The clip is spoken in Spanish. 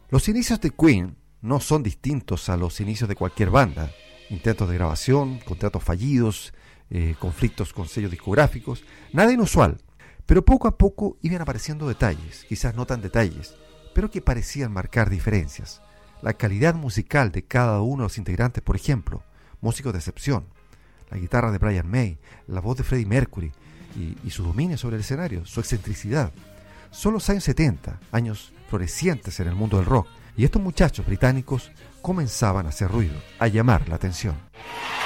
Los inicios de Queen no son distintos a los inicios de cualquier banda. Intentos de grabación, contratos fallidos, conflictos con sellos discográficos, nada inusual. Pero poco a poco iban apareciendo detalles, quizás no tan detalles, pero que parecían marcar diferencias. La calidad musical de cada uno de los integrantes, por ejemplo, músicos de excepción, la guitarra de Brian May, la voz de Freddie Mercury y su dominio sobre el escenario, su excentricidad. Son los años 70, años florecientes en el mundo del rock, y estos muchachos británicos comenzaban a hacer ruido, a llamar la atención.